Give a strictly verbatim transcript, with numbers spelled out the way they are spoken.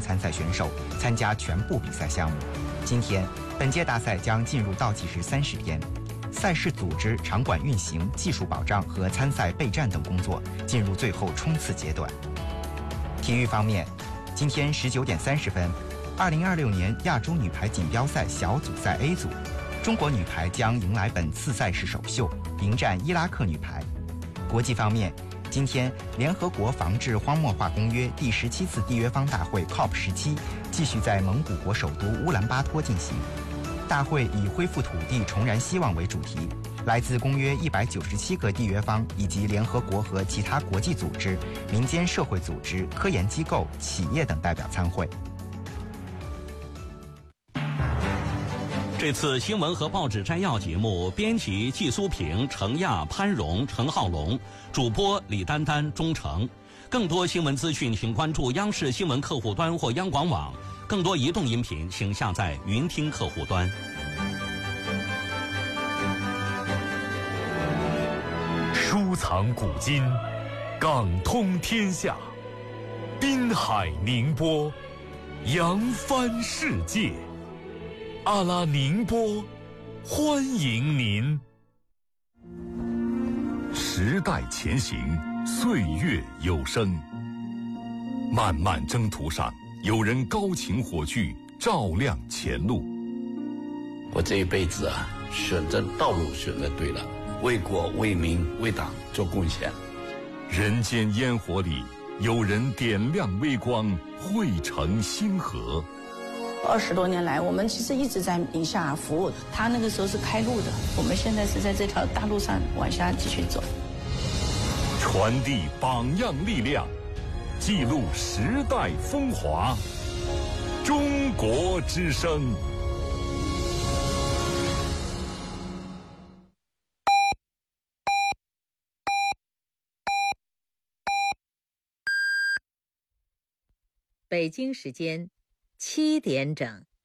参赛选手参加全部比赛项目。今天，本届大赛将进入倒计时三十天，赛事组织、场馆运行、技术保障和参赛备战等工作进入最后冲刺阶段。体育方面，今天十九点三十分，二零二六年亚洲女排锦标赛小组赛 A 组，中国女排将迎来本次赛事首秀，迎战伊拉克女排。国际方面，今天联合国防治荒漠化公约第十七次缔约方大会 C O P 十七继续在蒙古国首都乌兰巴托进行。大会以恢复土地、重燃希望为主题，来自公约一百九十七个缔约方以及联合国和其他国际组织、民间社会组织、科研机构、企业等代表参会。 这次新闻和报纸摘要节目，编辑季苏平、程亚、潘荣、陈浩龙，主播李丹丹、钟诚。更多新闻资讯，请关注央视新闻客户端或央广网。更多移动音频，请下载云听客户端。 收藏古今，港通天下，滨海宁波，扬帆世界。阿拉宁波，欢迎您。时代前行，岁月有声。漫漫征途上，有人高擎火炬，照亮前路。 我这一辈子啊，选择道路选择对了，为国为民为党做贡献。 人间烟火里，有人点亮微光，汇成星河。 二十多年来，我们其实一直在宁夏服务。他那个时候是开路的，我们现在是在这条大路上往下继续走。 传递榜样力量，记录时代风华。中国之声。 北京时间七点整。